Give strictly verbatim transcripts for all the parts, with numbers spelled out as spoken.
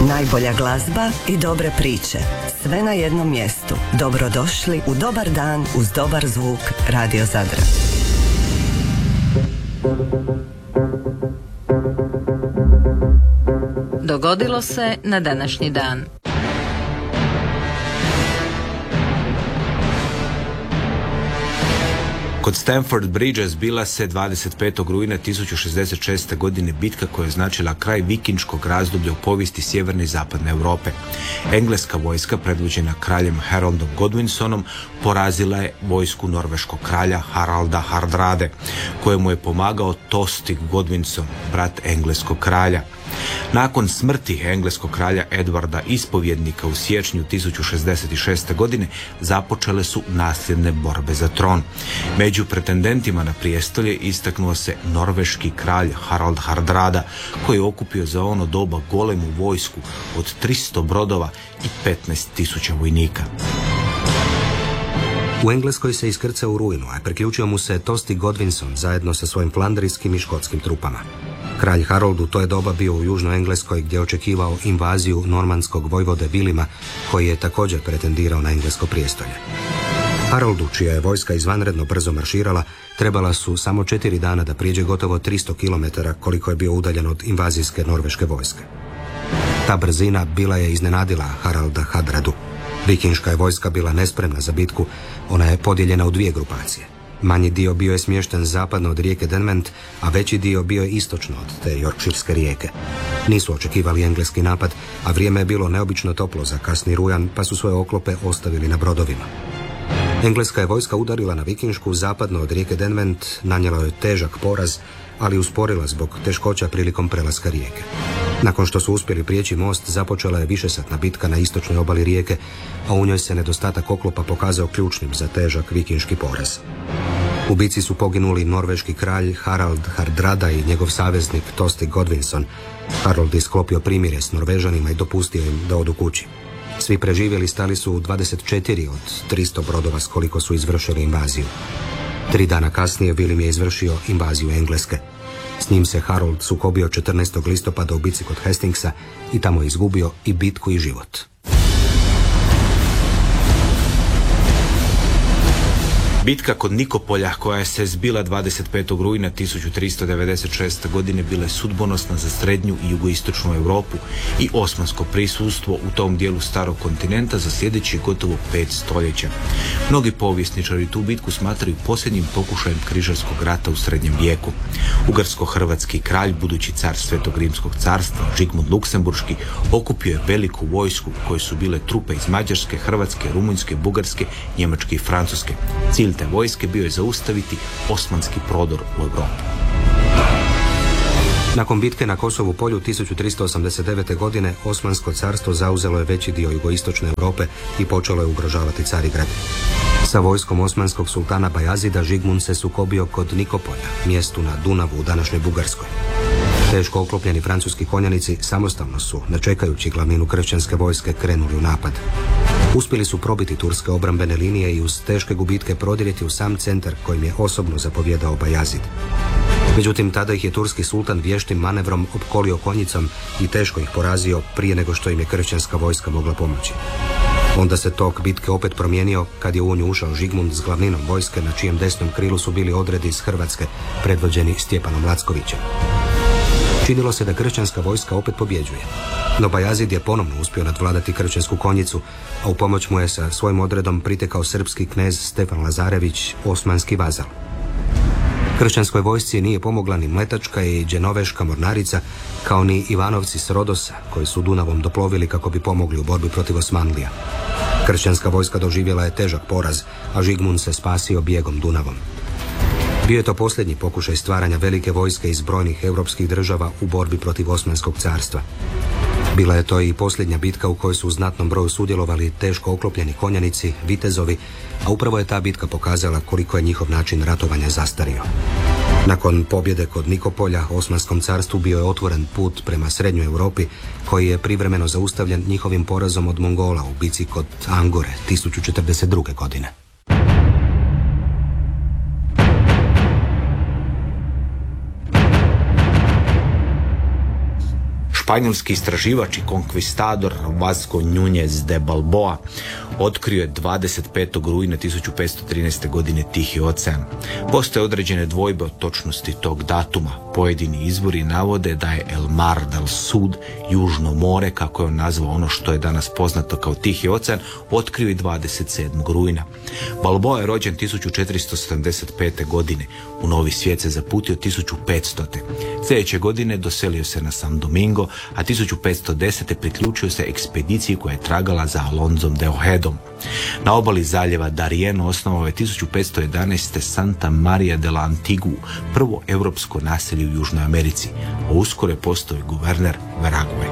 Najbolja glazba i dobre priče. Sve na jednom mjestu. Dobrodošli u dobar dan uz dobar zvuk Radio Zadra. Dogodilo se na današnji dan. Kod Stamford Bridgea zbila se dvadeset petog rujna tisuću šezdeset šeste. godine bitka koja je značila kraj vikinškog razdoblja u povijesti sjeverne i zapadne Europe. Engleska vojska, predvođena kraljem Haroldom Godwinsonom, porazila je vojsku norveškog kralja Haralda Hardrade, kojemu je pomagao Tostig Godwinson, brat engleskog kralja. Nakon smrti engleskog kralja Edvarda Ispovjednika u siječnju tisuću šezdeset šeste. godine započele su nasljedne borbe za tron. Među pretendentima na prijestolje istaknuo se norveški kralj Harald Hardrada, koji je okupio za ono doba golemu vojsku od tristo brodova i petnaest tisuća vojnika. U Engleskoj se iskrcao u rujnu, a priključio mu se Tostig Godwinson zajedno sa svojim flandrijskim i škotskim trupama. Kralj Harold u to je doba bio u južnoj Engleskoj, gdje je očekivao invaziju normanskog vojvode Vilima, koji je također pretendirao na englesko prijestolje. Haroldu, čija je vojska izvanredno brzo marširala, trebala su samo četiri dana da prijeđe gotovo tristo kilometara, koliko je bio udaljen od invazijske norveške vojske. Ta brzina bila je iznenadila Haralda Hardradu. Vikinška je vojska bila nespremna za bitku, ona je podijeljena u dvije grupacije. Manji dio bio je smješten zapadno od rijeke Denment, a veći dio bio je istočno od te Yorkshirske rijeke. Nisu očekivali engleski napad, a vrijeme je bilo neobično toplo za kasni rujan, pa su svoje oklope ostavili na brodovima. Engleska je vojska udarila na vikinšku zapadno od rijeke Denment, nanijela joj težak poraz, ali usporila zbog teškoća prilikom prelaska rijeke. Nakon što su uspjeli prijeći most, započela je višesatna bitka na istočnoj obali rijeke, a u njoj se nedostatak oklopa pokazao ključnim za težak vikinški poraz. U bici su poginuli norveški kralj Harald Hardrada i njegov saveznik Tostig Godwinson. Harold je sklopio primirje s Norvežanima i dopustio im da odu kući. Svi preživjeli stali su u dvadeset četiri od tristo brodova s koliko su izvršili invaziju. Tri dana kasnije William je izvršio invaziju Engleske. S njim se Harold sukobio četrnaestog listopada u bici kod Hastingsa i tamo je izgubio i bitku i život. Bitka kod Nikopolja, koja se zbila dvadeset petog rujna tisuću tristo devedeset šeste. godine, bila je sudbonosna za srednju i jugoistočnu Europu i osmansko prisustvo u tom dijelu starog kontinenta za sljedećih gotovo pet stoljeća. Mnogi povjesničari tu bitku smatraju posljednjim pokušajem križarskog rata u srednjem vijeku. Ugarsko-hrvatski kralj, budući car Svetog Rimskog carstva, Žigmund Luksemburški, okupio je veliku vojsku koje su bile trupe iz Mađarske, Hrvatske, Rumunjske, Bugarske, Njemačke i Francuske. Cilj te vojske bio je zaustaviti osmanski prodor u Europu. Nakon bitke na Kosovu polju tisuću tristo osamdeset devete. godine Osmansko carstvo zauzelo je veći dio jugoistočne Europe i počelo je ugrožavati Carigrad. Sa vojskom osmanskog sultana Bajazida Žigmund se sukobio kod Nikopolja, mjestu na Dunavu u današnjoj Bugarskoj. Teško oklopljeni francuski konjanici samostalno su, ne čekajući glavninu kršćanske vojske, krenuli u napad. Uspjeli su probiti turske obrambene linije i uz teške gubitke prodiriti u sam centar kojim je osobno zapovjedao Bajazid. Međutim, tada ih je turski sultan vještim manevrom opkolio konjicom i teško ih porazio prije nego što im je kršćanska vojska mogla pomoći. Onda se tok bitke opet promijenio kad je u nju ušao Žigmund s glavninom vojske, na čijem desnom krilu su bili odredi iz Hrvatske, predvođeni Stjepanom Lackovićem. Činilo se da kršćanska vojska opet pobjeđuje. No Bajazid je ponovno uspio nadvladati kršćansku konjicu, a u pomoć mu je sa svojim odredom pritekao srpski knez Stefan Lazarević, osmanski vazal. Kršćanskoj vojsci nije pomogla ni Mletačka i Dženoveška mornarica, kao ni Ivanovci s Rodosa, koji su Dunavom doplovili kako bi pomogli u borbi protiv Osmanlija. Kršćanska vojska doživjela je težak poraz, a Žigmund se spasio bijegom Dunavom. Bio je to posljednji pokušaj stvaranja velike vojske iz brojnih europskih država u borbi protiv Osmanskog carstva. Bila je to i posljednja bitka u kojoj su u znatnom broju sudjelovali teško oklopljeni konjanici, vitezovi, a upravo je ta bitka pokazala koliko je njihov način ratovanja zastario. Nakon pobjede kod Nikopolja, Osmanskom carstvu bio je otvoren put prema srednjoj Europi, koji je privremeno zaustavljen njihovim porazom od Mongola u bici kod Angore tisuću četrdeset druge. godine. Španjolski istraživač i konkvistador Vasco Núñez de Balboa otkrio je dvadeset petog rujna tisuću petsto trinaeste. godine Tihi ocean. Postoje određene dvojbe o točnosti tog datuma. Pojedini izvori navode da je El Mar del Sud, Južno more, kako je on nazvao ono što je danas poznato kao Tihi ocean, otkrio i dvadeset sedmog rujna. Balboa je rođen tisuću četiristo sedamdeset pete. godine. U Novi svijet se zaputio tisuću petstote. Sljedeće godine doselio se na San Domingo, a tisuću petsto desete. priključio se ekspediciji koja je tragala za Alonzom de Ojedom. Na obali zaljeva Darien osnovao je tisuću petsto jedanaeste. Santa Maria de la Antigua, prvo europsko naselje u Južnoj Americi, a uskoro je postao i guverner Verague.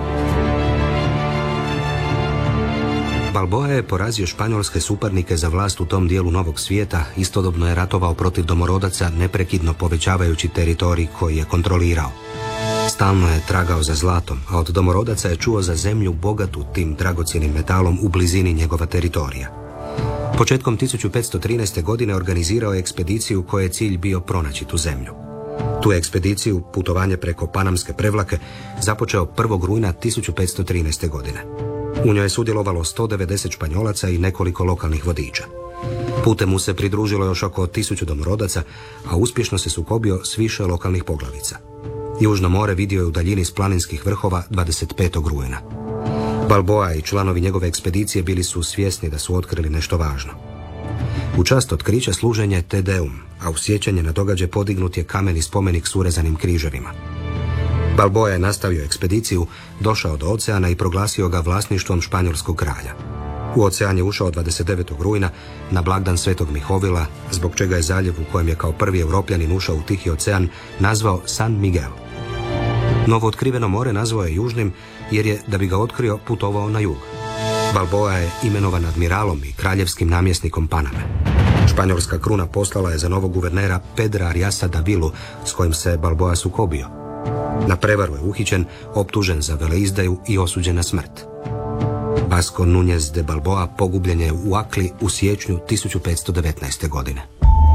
Balboa je porazio španjolske suparnike za vlast u tom dijelu Novog svijeta, istodobno je ratovao protiv domorodaca, neprekidno povećavajući teritorij koji je kontrolirao. Stalno je tragao za zlatom, a od domorodaca je čuo za zemlju bogatu tim dragocjenim metalom u blizini njegova teritorija. Početkom tisuću petsto trinaeste. godine organizirao je ekspediciju koje je cilj bio pronaći tu zemlju. Tu ekspediciju, putovanje preko Panamske prevlake, započeo prvog rujna tisuću petsto trinaeste. godine. U njoj je sudjelovalo sto devedeset Španjolaca i nekoliko lokalnih vodiča. Putem mu se pridružilo još oko tisuću domorodaca, a uspješno se sukobio s više lokalnih poglavica. Južno more vidio je u daljini s planinskih vrhova dvadeset petog rujna. Balboa i članovi njegove ekspedicije bili su svjesni da su otkrili nešto važno. U čast otkrića služen je Te Deum, a u sjećanje na događaj podignut je kameni spomenik s urezanim križevima. Balboa je nastavio ekspediciju, došao do oceana i proglasio ga vlasništvom španjolskog kralja. U ocean je ušao dvadeset devetog rujna na blagdan Svetog Mihovila, zbog čega je zaljev u kojem je kao prvi Evropljanin ušao u Tihi ocean nazvao San Miguel. Novo otkriveno more nazvao je južnim jer je, da bi ga otkrio, putovao na jug. Balboa je imenovan admiralom i kraljevskim namjesnikom Paname. Španjolska kruna poslala je za novog guvernera Pedra Ariasa Davilu, s kojim se Balboa sukobio. Na prevaru je uhićen, optužen za veleizdaju i osuđen na smrt. Vasco Núñez de Balboa pogubljen je u Akli u siječnju tisuću petsto devetnaeste. godine.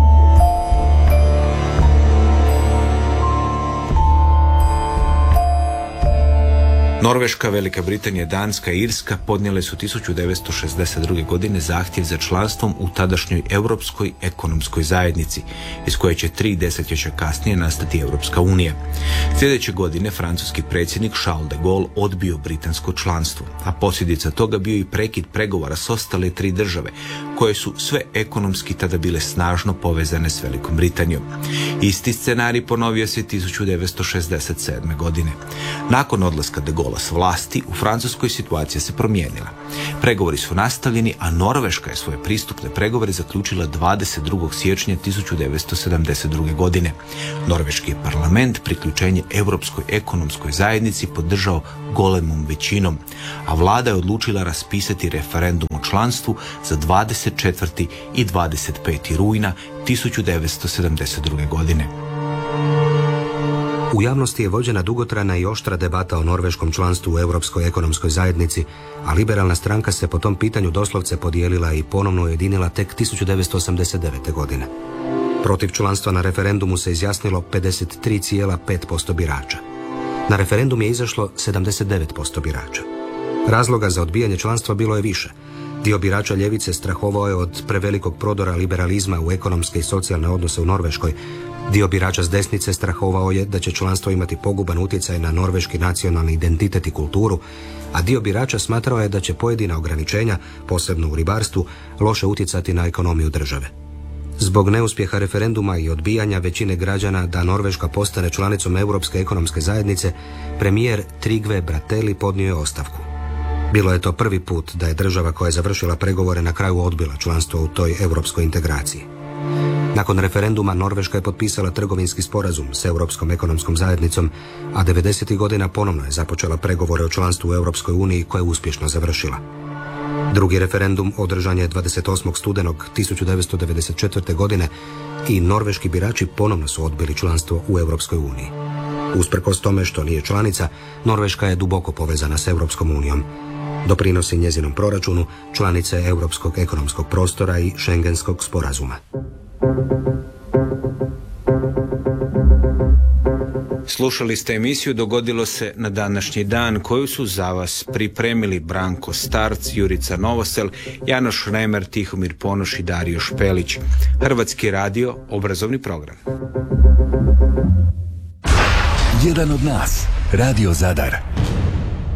Norveška, Velika Britanija, Danska i Irska podnijele su tisuću devetsto šezdeset druge. godine zahtjev za članstvom u tadašnjoj Europskoj ekonomskoj zajednici, iz koje će tri desetljeća kasnije nastati Europska unija. Sljedeće godine francuski predsjednik Charles de Gaulle odbio britansko članstvo, a posljedica toga bio i prekid pregovora s ostale tri države, koje su sve ekonomski tada bile snažno povezane s Velikom Britanijom. Isti scenarij ponovio se tisuću devetsto šezdeset sedme. godine. Nakon odlaska de Gaulle s vlasti, u Francuskoj situacija se promijenila. Pregovori su nastavljeni, a Norveška je svoje pristupne pregovore zaključila dvadeset drugog siječnja tisuću devetsto sedamdeset druge. godine. Norveški je parlament priključenje Europskoj ekonomskoj zajednici podržao golemom većinom, a vlada je odlučila raspisati referendum o članstvu za dvadeset četvrtog i dvadeset petog rujna tisuću devetsto sedamdeset druge. godine. U javnosti je vođena dugotrajna i oštra debata o norveškom članstvu u Europskoj ekonomskoj zajednici, a liberalna stranka se po tom pitanju doslovce podijelila i ponovno ujedinila tek tisuću devetsto osamdeset devete. godine. Protiv članstva na referendumu se izjasnilo pedeset tri zarez pet posto birača. Na referendum je izašlo sedamdeset devet posto birača. Razloga za odbijanje članstva bilo je više. Dio birača ljevice strahovao je od prevelikog prodora liberalizma u ekonomske i socijalne odnose u Norveškoj. Dio birača s desnice strahovao je da će članstvo imati poguban utjecaj na norveški nacionalni identitet i kulturu, a dio birača smatrao je da će pojedina ograničenja, posebno u ribarstvu, loše utjecati na ekonomiju države. Zbog neuspjeha referenduma i odbijanja većine građana da Norveška postane članicom Europske ekonomske zajednice, premijer Trygve Bratteli podnio je ostavku. Bilo je to prvi put da je država koja je završila pregovore na kraju odbila članstvo u toj europskoj integraciji. Nakon referenduma Norveška je potpisala trgovinski sporazum s Europskom ekonomskom zajednicom, a devedesetih godina ponovno je započela pregovore o članstvu u Europskoj uniji koje je uspješno završila. Drugi referendum održan je dvadeset osmog studenog tisuću devetsto devedeset četvrte. godine i norveški birači ponovno su odbili članstvo u Europskoj uniji. Usprkos tome što nije članica, Norveška je duboko povezana s Europskom unijom. Doprinosi njezinom proračunu, članice Europskog ekonomskog prostora i Schengenskog sporazuma. Slušali ste emisiju Dogodilo se na današnji dan, koju su za vas pripremili Branko Starc, Jurica Novosel, Janoš Remer, Tihomir Ponoš i Dario Špelić. Hrvatski radio, obrazovni program. Jedan od nas, Radio Zadar.